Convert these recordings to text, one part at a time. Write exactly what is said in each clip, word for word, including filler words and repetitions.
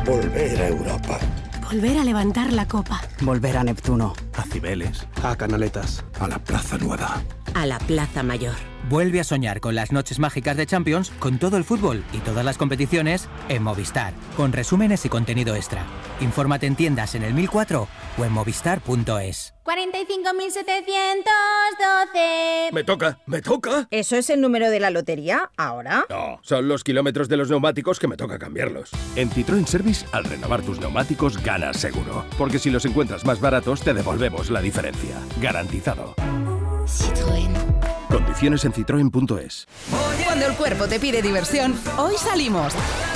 Volver a Europa. Volver a levantar la copa. Volver a Neptuno. A Cibeles. A Canaletas. A la Plaza Nueva. A la Plaza Mayor. Vuelve a soñar con las noches mágicas de Champions, con todo el fútbol y todas las competiciones en Movistar, con resúmenes y contenido extra. Infórmate en tiendas en el mil cuatro o en movistar punto es. cuarenta y cinco mil setecientos doce. Me toca, me toca. ¿Eso es el número de la lotería ahora? No, son los kilómetros de los neumáticos que me toca cambiarlos. En Citroën Service, al renovar tus neumáticos, ganas seguro. Porque si los encuentras más baratos, te devolvemos la diferencia. Garantizado. Citroën. Condiciones en citroen punto es. Cuando el cuerpo te pide diversión, hoy salimos.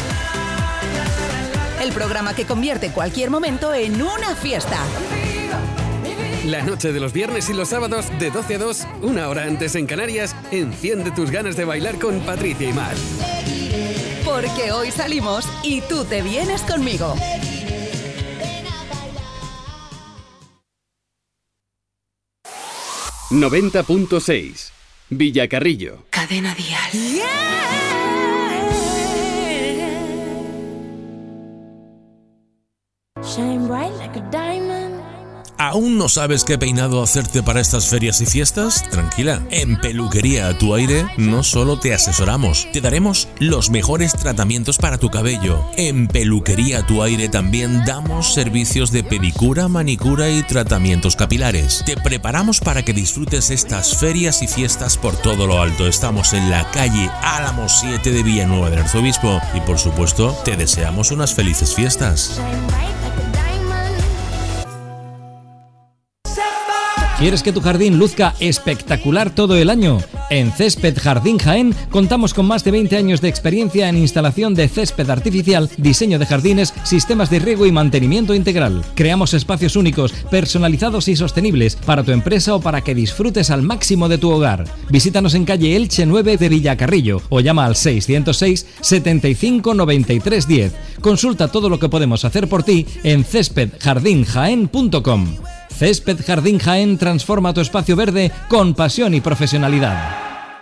El programa que convierte cualquier momento en una fiesta. La noche de los viernes y los sábados de doce a dos, una hora antes en Canarias, enciende tus ganas de bailar con Patricia y Mar. Porque hoy salimos y tú te vienes conmigo. noventa punto seis Villacarrillo. Cadena Dial. Yeah. Shine bright like a diamond. ¿Aún no sabes qué peinado hacerte para estas ferias y fiestas? Tranquila, en Peluquería A Tu Aire no solo te asesoramos, te daremos los mejores tratamientos para tu cabello. En Peluquería A Tu Aire también damos servicios de pedicura, manicura y tratamientos capilares. Te preparamos para que disfrutes estas ferias y fiestas por todo lo alto. Estamos en la calle Álamo siete de Villanueva del Arzobispo y por supuesto te deseamos unas felices fiestas. ¿Quieres que tu jardín luzca espectacular todo el año? En Césped Jardín Jaén contamos con más de veinte años de experiencia en instalación de césped artificial, diseño de jardines, sistemas de riego y mantenimiento integral. Creamos espacios únicos, personalizados y sostenibles para tu empresa o para que disfrutes al máximo de tu hogar. Visítanos en calle Elche nueve de Villacarrillo o llama al seiscientos seis, setenta y cinco, noventa y tres, diez. Consulta todo lo que podemos hacer por ti en césped jardín jaén punto com. Césped Jardín Jaén transforma tu espacio verde con pasión y profesionalidad.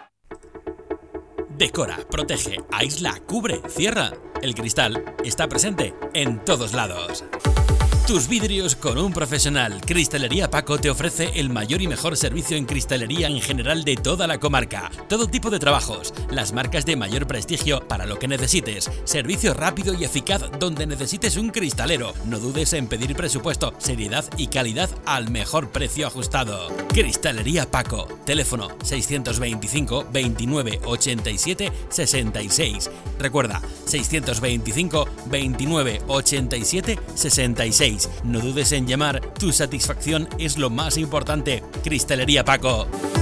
Decora, protege, aísla, cubre, cierra. El cristal está presente en todos lados. Tus vidrios con un profesional. Cristalería Paco te ofrece el mayor y mejor servicio en cristalería en general de toda la comarca. Todo tipo de trabajos, las marcas de mayor prestigio para lo que necesites. Servicio rápido y eficaz donde necesites un cristalero. No dudes en pedir presupuesto, seriedad y calidad al mejor precio ajustado. Cristalería Paco. Teléfono seiscientos veinticinco, veintinueve, ochenta y siete, sesenta y seis. Recuerda, seiscientos veinticinco, veintinueve, ochenta y siete, sesenta y seis. No dudes en llamar, tu satisfacción es lo más importante. Cristalería Paco.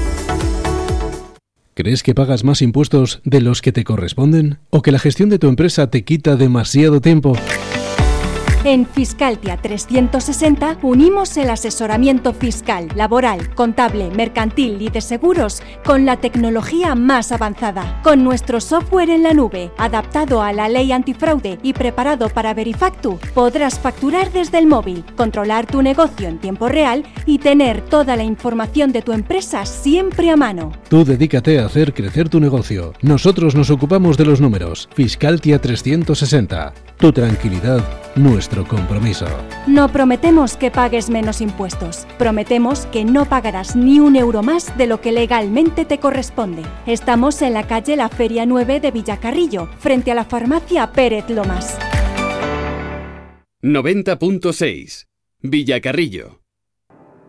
¿Crees que pagas más impuestos de los que te corresponden? ¿O que la gestión de tu empresa te quita demasiado tiempo? En Fiscaltia trescientos sesenta unimos el asesoramiento fiscal, laboral, contable, mercantil y de seguros con la tecnología más avanzada. Con nuestro software en la nube, adaptado a la ley antifraude y preparado para Verifactu, podrás facturar desde el móvil, controlar tu negocio en tiempo real y tener toda la información de tu empresa siempre a mano. Tú dedícate a hacer crecer tu negocio. Nosotros nos ocupamos de los números. Fiscaltia trescientos sesenta. Tu tranquilidad, nuestro compromiso. No prometemos que pagues menos impuestos. Prometemos que no pagarás ni un euro más de lo que legalmente te corresponde. Estamos en la calle La Feria nueve de Villacarrillo, frente a la farmacia Pérez Lomas. noventa punto seis Villacarrillo.